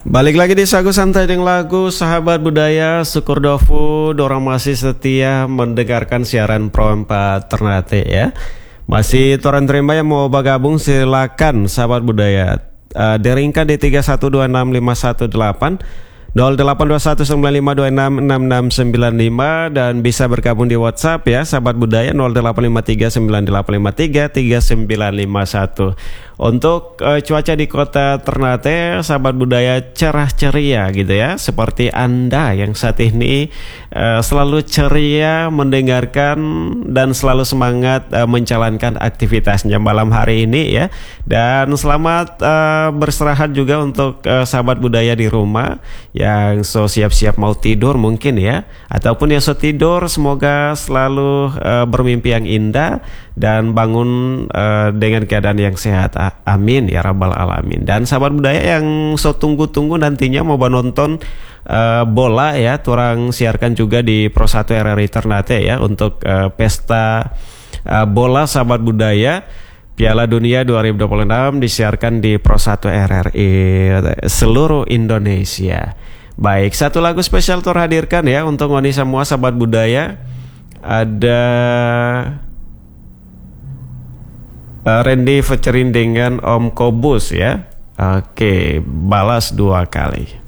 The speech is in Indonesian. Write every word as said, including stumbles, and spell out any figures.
Balik lagi di Sagu Santai dengan lagu Sahabat Budaya. Syukur Dofu, dorang masih setia mendengarkan siaran Pro empat Ternate ya. Masih toran terima yang mau bergabung silakan Sahabat Budaya. Uh, deringkan di tiga satu dua enam lima satu delapan nol delapan dua satu sembilan lima dua enam enam enam sembilan lima dan bisa bergabung di WhatsApp ya Sahabat Budaya nol delapan lima tiga sembilan delapan lima tiga tiga sembilan lima satu. Untuk uh, cuaca di kota Ternate, Sahabat Budaya, cerah ceria gitu ya, seperti Anda yang saat ini uh, selalu ceria mendengarkan dan selalu semangat uh, menjalankan aktivitasnya malam hari ini ya. Dan selamat uh, beristirahat juga untuk uh, Sahabat Budaya di rumah yang so siap-siap mau tidur mungkin ya, ataupun yang so tidur, semoga selalu uh, bermimpi yang indah dan bangun uh, dengan keadaan yang sehat. Amin ya rabbal alamin. Dan Sahabat Budaya yang so tunggu-tunggu nantinya mau nonton uh, bola ya, turang siarkan juga di Pro satu R R I Ternate ya untuk uh, pesta uh, bola Sahabat Budaya Piala Dunia dua ribu dua puluh enam disiarkan di Pro satu R R I seluruh Indonesia. Baik, satu lagu spesial tur hadirkan ya untuk ngoni semua Sahabat Budaya. Ada uh, Randy featuring dengan Om Kobus ya. Oke, balas dua kali.